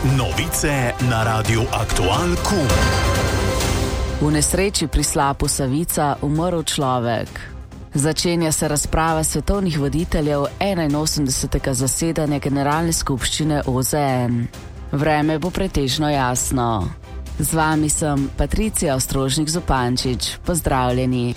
Novice na Radiu Aktual KUM. V nesreči pri slapu Savica umrl človek. Začenja se razprava svetovnih voditeljev 81. zasedanja Generalne skupščine OZN. Vreme bo pretežno jasno. Z vami sem Patricija Ostrožnik-Zupančič. Pozdravljeni.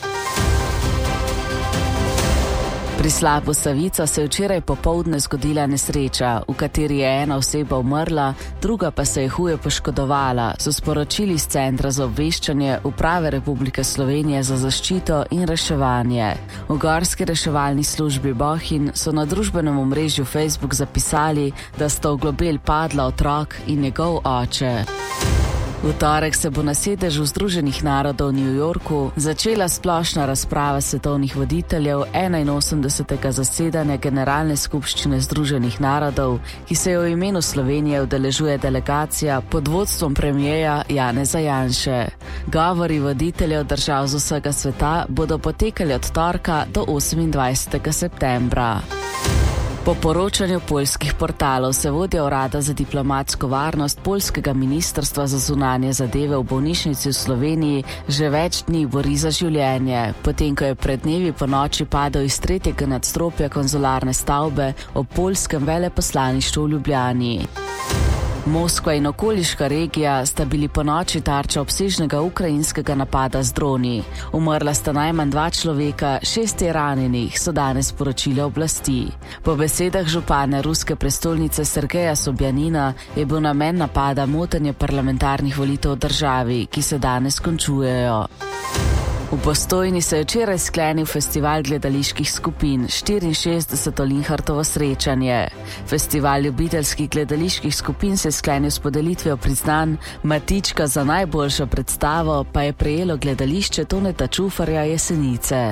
Pri slapu Savica se je včeraj popoldne zgodila nesreča, v kateri je ena oseba umrla, druga pa se je huje poškodovala, so sporočili z Centra za obveščanje Uprave Republike Slovenije za zaščito in reševanje. V Gorski reševalni službi Bohinj so na družbenem omrežju Facebook zapisali, da sta v globel padla otrok in njegov oče. V torek se bo na sedežu Združenih narodov v New Yorku začela splošna razprava svetovnih voditeljev 81. zasedanja Generalne skupščine Združenih narodov, ki se jo v imenu Slovenije udeležuje delegacija pod vodstvom premierja Janeza Janše. Govori voditeljev držav z vsega sveta bodo potekali od torka do 28. septembra. Po poročanju poljskih portalov se vodja urada za diplomatsko varnost poljskega ministrstva za zunanje zadeve v bolnišnici v Sloveniji že več dni bori za življenje, potem ko je pred dnevi po noči padel iz 3. nadstropja konzularne stavbe ob poljskem veleposlaništvu v Ljubljani. Moskva in okoliška regija sta bili po noči tarča obsežnega ukrajinskega napada z droni. Umrla sta najmanj 2 človeka, 6 je ranjenih, so danes sporočile oblasti. Po besedah župana ruske prestolnice Sergeja Sobjanina je bil namen napada motenje parlamentarnih volitev v državi, ki se danes končujejo. V Postojni se je včeraj sklenil festival gledaliških skupin, 64. Linhartovo srečanje. Festival ljubiteljskih gledaliških skupin se je sklenil s podelitvijo priznanj, Matička za najboljšo predstavo pa je prejelo gledališče Toneta Čufarja Jesenice.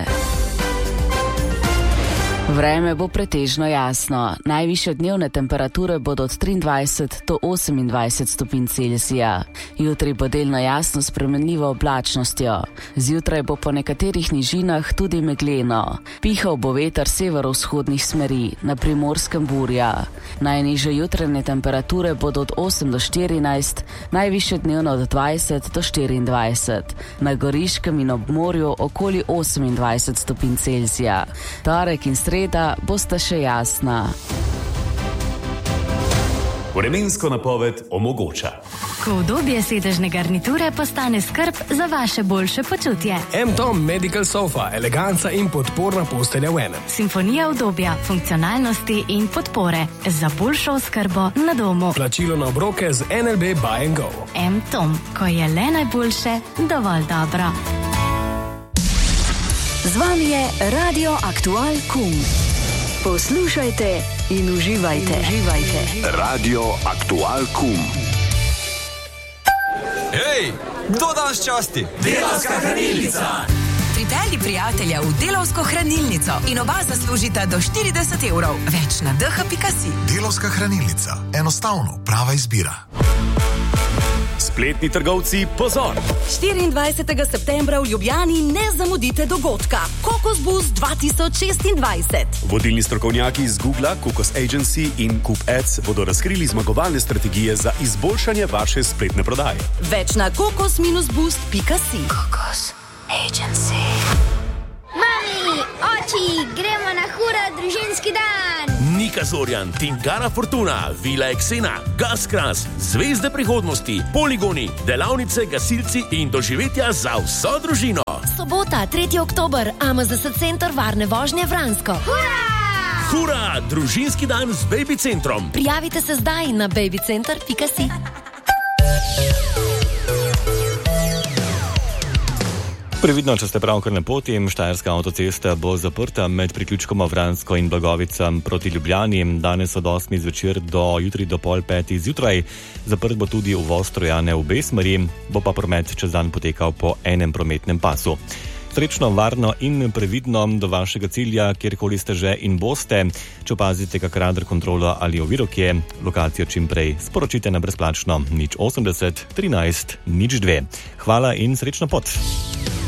Vreme bo pretežno jasno. Najvišje dnevne temperature bodo od 23 do 28 stopinj Celzija. Jutri bo delno jasno s spremenljivo oblačnostjo. Zjutraj bo po nekaterih nižinah tudi megleno. Pihal bo veter severovzhodnih smeri, na Primorskem burja. Najnižje jutranje temperature bodo od 8 do 14, najvišje dnevno od 20 do 24. Na Goriškem in ob morju okoli 28 stopinj Celzija. Torek in sreda bosta še jasna. Vremensko napoved omogoča. Ko udobje sedežne garniture postane skrb za vaše boljše počutje. M-Tom Medical Sofa, eleganca in podporna postelja v enem. Simfonija udobja, funkcionalnosti in podpore za boljšo oskrbo na domu. Plačilo na obroke z NLB Buy and Go. M-Tom, ko je le najboljše, dovolj dobro. Z vami je Radio Aktual KUM. Poslušajte in uživajte. Radio Aktual KUM. Hej, kdo danes časti? Delavska hranilnica. Pripelji prijatelja v Delavsko hranilnico in oba zaslužita do 40 evrov. Več na dh.si. Delavska hranilnica. Enostavno, prava izbira. Spletni trgovci, pozor! 24. septembra v Ljubljani ne zamudite dogodka. Kokos Bus 2026. Vodilni strokovnjaki iz Googla, Kokos Agency in Coop Ads bodo razkrili zmagovalne strategije za izboljšanje vaše spletne prodaje. Več na kokos-boost.si. Kokos Agency. Mami, oči, gremo na hura družinski dan. Nika Zorjan, Tingara Fortuna, Vila Eksena, Gaskras, Zvezde prihodnosti, poligoni, delavnice, gasilci in doživetja za vso družino. Sobota, 3. oktober, AMZS Center varne vožnje Vransko. Hura! Hura, družinski dan z Baby Centrom. Prijavite se zdaj na babycenter.si. Previdno, če ste pravkar na poti, Štajerska avtocesta bo zaprta med priključkoma Vransko in Blagovica proti Ljubljani. Danes od 8 zvečer do jutri do 4:30 zjutraj. Zaprt bo tudi uvoz Trojane v obe smeri, bo pa promet čez dan potekal po enem prometnem pasu. Srečno, varno in previdno do vašega cilja, kjerkoli ste že in boste. Če opazite kak radar, kontrolo ali oviro kje, lokacijo čim prej sporočite na brezplačno 080 13 02. Hvala in srečno pot.